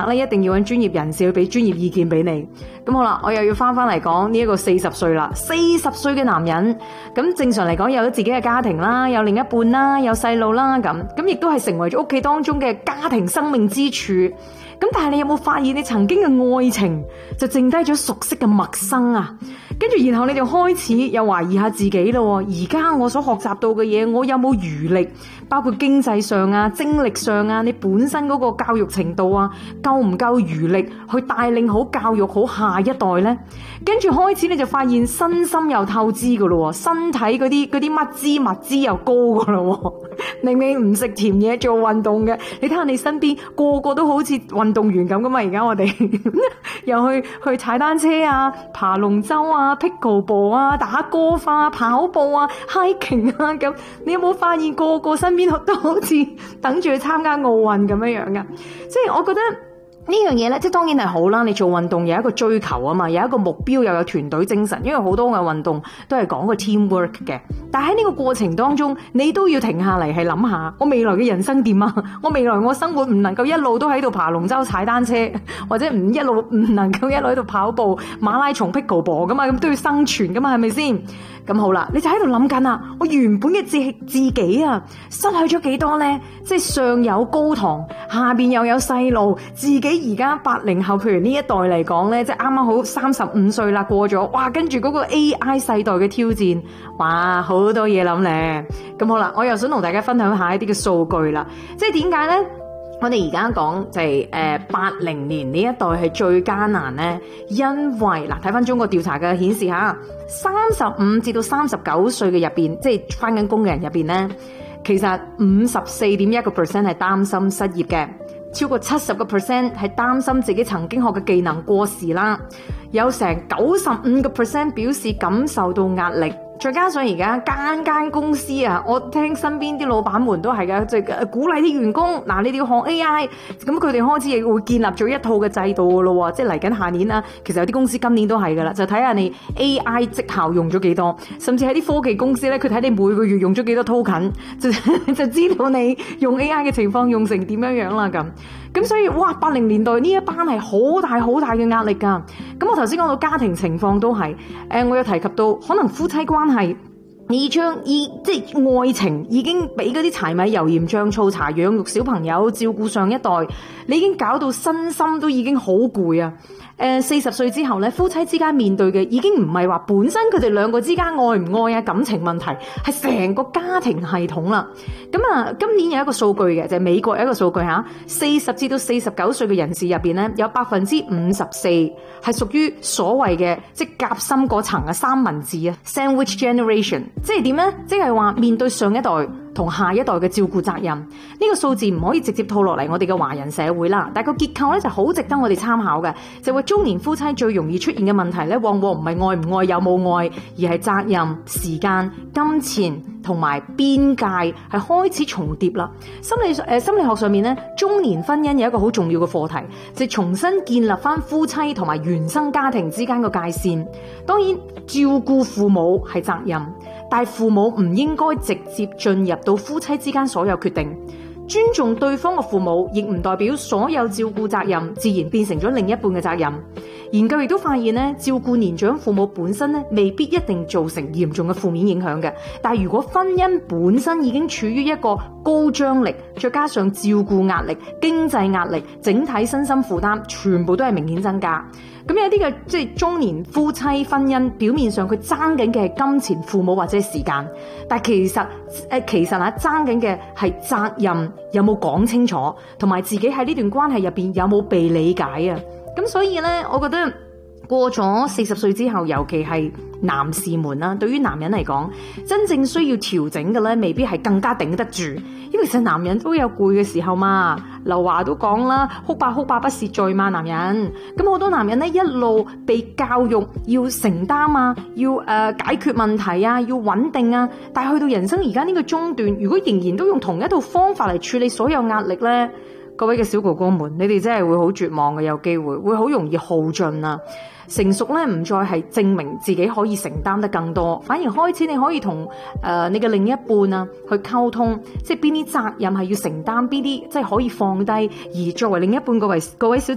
咧，一定要揾專業人士去俾專業意見俾你。咁好啦，我又要翻嚟講呢一個40歲啦，40歲嘅男人，咁正常嚟講有咗自己嘅家庭啦，有另一半啦，有細路啦，咁亦都係成為咗屋企當中嘅家庭生命支柱。咁但係你有冇發現你曾經嘅愛情就剩低咗熟悉嘅陌生啊？跟住然後你就開始又懷疑下自己咯。而家我所學習到嘅嘢，我有冇餘力？包括經濟上啊、精力上啊，你本身嗰個教育程度啊，夠唔夠餘力去帶領好教育好下一代呢？跟住開始你就發現身心又透支噶咯，身體嗰啲物資又高噶咯。明明唔食甜嘢做運動嘅，你睇下你身邊個個都好似運動員咁噶嘛。而家我哋又去踩單車啊、爬龍舟啊、pickleball 啊、打歌花、跑步啊、hiking 啊咁。你有冇發現個個身邊都好似等住去參加奧運咁樣樣噶？即係我覺得呢樣嘢咧，即係當然係好啦。你做運動有一個追求啊嘛，有一個目標，又有團隊精神。因為好多嘅運動都係講個 teamwork 嘅。但係喺呢個過程當中，你都要停下嚟係諗下，我未來嘅人生點啊？我未來我生活唔能夠一路都喺度爬龍舟、踩單車，或者一路唔能夠一路喺度跑步、馬拉松、pickleball 噶嘛？咁都要生存噶嘛？係咪先？咁好啦，你就喺度諗緊啊，我原本嘅自己啊，失去咗幾多呢？即係上有高堂，下邊又有細路，自己而家80後，譬如呢一代嚟講呢，即係啱啱好35歲啦，過咗，哇，跟住嗰個 AI 世代嘅挑戰，哇，好多嘢諗咧。咁好啦，我又想同大家分享下一啲嘅數據啦，即係點解呢？我哋而家講就係80年呢一代係最艱難呢，因為嗱睇翻中國調查嘅顯示下，35至到39歲嘅入邊，即係翻緊工嘅人入邊呢，其實54.1% 係擔心失業嘅，超過70% 係擔心自己曾經學嘅技能過時啦，有成95% 表示感受到壓力。再加上而家間公司啊，我聽身邊啲老闆們都係嘅，即係鼓勵啲員工，嗱你哋要學 AI，咁佢哋開始亦會建立咗一套嘅制度噶咯，即係嚟緊下年啦。其實有啲公司今年都係噶啦，就睇下你 AI 績效用咗幾多，甚至喺啲科技公司咧，佢睇你每個月用咗幾多 token，就知道你用 AI 嘅情況用成點樣樣啦咁。咁所以哇，80年代呢一班係好大嘅壓力噶。咁我頭先講到家庭情況都係，我有提及到可能夫妻關係，即係愛情已經俾嗰啲柴米油鹽醬醋茶養育小朋友照顧上一代，你已經搞到身心都已經好攰啊。40歲之後咧，夫妻之間面對嘅已經唔係話本身佢哋兩個之間愛唔愛啊感情問題，係成個家庭系統啦。咁啊，今年有一個數據嘅，就係美國有一個數據吓，40至到49歲嘅人士入邊咧，有54%係屬於所謂嘅即係夾心嗰層嘅三文治啊 ，sandwich generation， 即係點咧？即係話面對上一代同下一代嘅照顧責任，呢個數字唔可以直接套落嚟我哋嘅華人社會啦，但係個結構咧就好值得我哋參考嘅，就話中年夫妻最容易出現嘅問題咧，往往唔係愛唔愛有冇愛，而係責任、時間、金錢同埋邊界係開始重疊啦。心理學上面咧，中年婚姻有一個好重要嘅課題，就係重新建立翻夫妻同埋原生家庭之間嘅界線。當然，照顧父母係責任，但係父母唔應該直接進入到夫妻之間所有決定。尊重對方嘅父母，亦唔代表所有照顧責任自然變成咗另一半嘅責任。研究亦都發現咧，照顧年長父母本身咧，未必一定造成嚴重嘅負面影響嘅。但係如果婚姻本身已經處於一個高張力，再加上照顧壓力、經濟壓力、整體身心負擔，全部都係明顯增加。咁有啲嘅即係中年夫妻婚姻，表面上佢爭緊嘅係金錢、父母或者時間，但係其實爭緊嘅係責任有冇講清楚，同埋自己喺呢段關係入邊有冇被理解啊？咁所以咧，我覺得過咗40歲之後，尤其係男士們啦，對於男人嚟講，真正需要調整嘅咧，未必係更加頂得住，因為其實男人都有攰嘅時候嘛。劉華都講啦，哭吧不是罪嘛，男人。咁好多男人咧，一路被教育要承擔啊，要解決問題啊，要穩定啊，但係去到人生而家呢個中段，如果仍然都用同一套方法嚟處理所有壓力咧，各位嘅小哥哥們，你哋真係會好絕望嘅，有機會好容易耗盡啊！成熟咧唔再係證明自己可以承擔得更多，反而開始你可以同你嘅另一半啊去溝通，即係邊啲責任係要承擔，邊啲即係可以放低，而作為另一半各位小